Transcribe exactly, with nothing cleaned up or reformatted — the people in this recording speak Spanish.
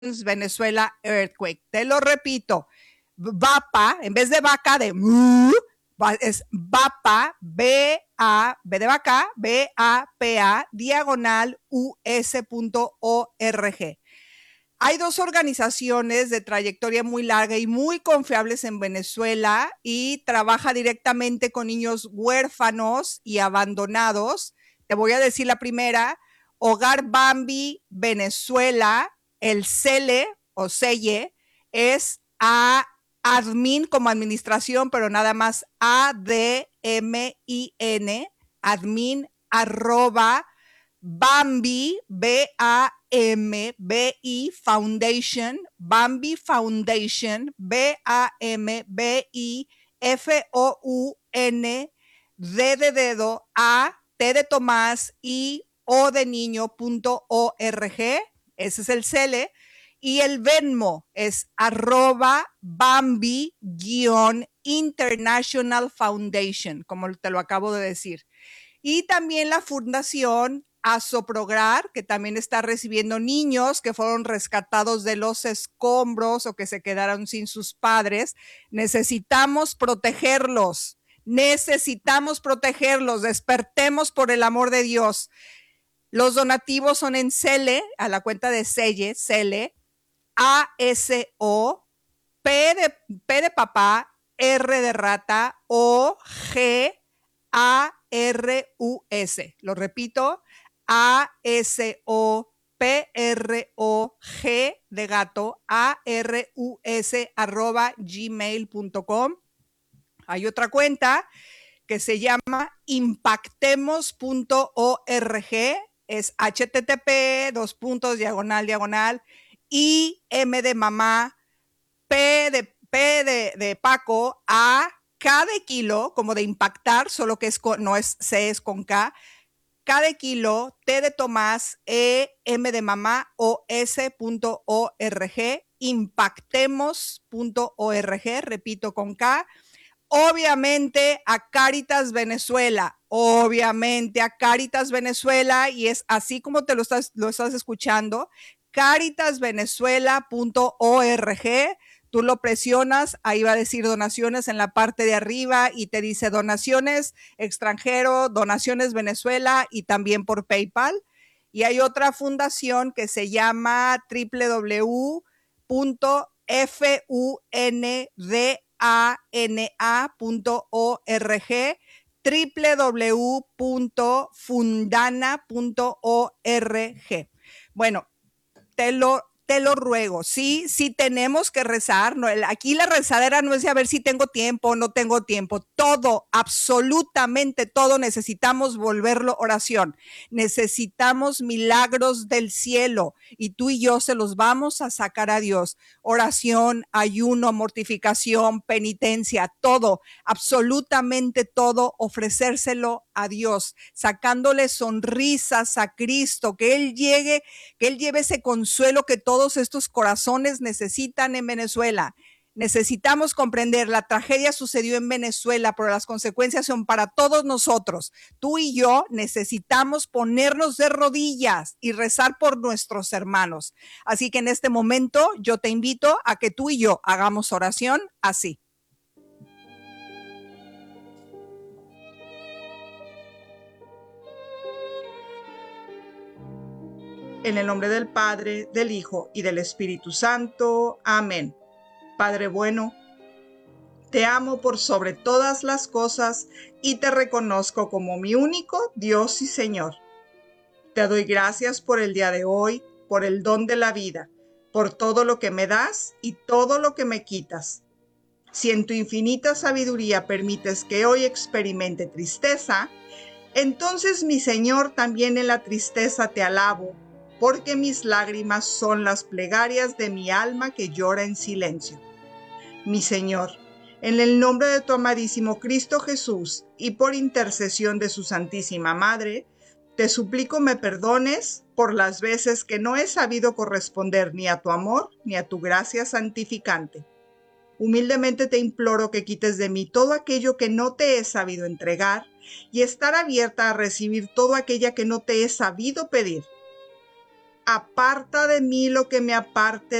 Venezuela Earthquake. Te lo repito, VAPA, en vez de vaca de mu, es VAPA, B A, B de vaca, B A P A, diagonal U S punto org. Hay dos organizaciones de trayectoria muy larga y muy confiables en Venezuela y trabaja directamente con niños huérfanos y abandonados. Te voy a decir la primera, Hogar Bambi Venezuela, el CELE o CELE es a admin como administración, pero nada más A D M I N, admin arroba Bambi, B A M B I Foundation, Bambi Foundation, B A M B I F O U N, D de dedo, A, T de Tomás y O de niño punto org, ese es el CELE, y el Venmo es arroba Bambi guión International Foundation, como te lo acabo de decir. Y también la fundación Asoprograr, que también está recibiendo niños que fueron rescatados de los escombros o que se quedaron sin sus padres. Necesitamos protegerlos, necesitamos protegerlos, despertemos por el amor de Dios. Los donativos son en CELE, a la cuenta de CELE, CELE, A S O, P de, P de papá, R de rata, O, G, A, R, U, S. Lo repito, A, S, O, P, R, O, G de gato, A, R, U, S, arroba gmail punto com. Hay otra cuenta que se llama impactemos punto org, es http, dos puntos, diagonal, diagonal, I, M de mamá, P de, P de, de Paco, A, K de kilo, como de impactar, solo que es con, no es C, es con K, K de kilo, T de Tomás, E, M de mamá, O, S punto org, impactemos punto org, repito con K. Obviamente a Cáritas Venezuela, obviamente a Cáritas Venezuela, y es así como te lo estás, lo estás escuchando, cáritas venezuela punto org. Tú lo presionas, ahí va a decir donaciones en la parte de arriba y te dice donaciones extranjero, donaciones Venezuela y también por PayPal. Y hay otra fundación que se llama w w w punto fundana punto org, w w w punto fundana punto org. Bueno, te lo, te lo ruego, sí, sí tenemos que rezar, no, aquí la rezadera no es de a ver si tengo tiempo o no tengo tiempo, todo, absolutamente todo necesitamos volverlo oración, necesitamos milagros del cielo y tú y yo se los vamos a sacar a Dios, oración, ayuno, mortificación, penitencia, todo, absolutamente todo, ofrecérselo a Dios, sacándole sonrisas a Cristo, que Él llegue, que Él lleve ese consuelo que todos estos corazones necesitan en Venezuela. Necesitamos comprender, la tragedia sucedió en Venezuela, pero las consecuencias son para todos nosotros. Tú y yo necesitamos ponernos de rodillas y rezar por nuestros hermanos. Así que en este momento yo te invito a que tú y yo hagamos oración así. En el nombre del Padre, del Hijo y del Espíritu Santo. Amén. Padre bueno, te amo por sobre todas las cosas y te reconozco como mi único Dios y Señor. Te doy gracias por el día de hoy, por el don de la vida, por todo lo que me das y todo lo que me quitas. Si en tu infinita sabiduría permites que hoy experimente tristeza, entonces, mi Señor, también en la tristeza te alabo, porque mis lágrimas son las plegarias de mi alma que llora en silencio. Mi Señor, en el nombre de tu amadísimo Cristo Jesús y por intercesión de su Santísima Madre, te suplico me perdones por las veces que no he sabido corresponder ni a tu amor ni a tu gracia santificante. Humildemente te imploro que quites de mí todo aquello que no te he sabido entregar y estar abierta a recibir todo aquello que no te he sabido pedir. Aparta de mí lo que me aparte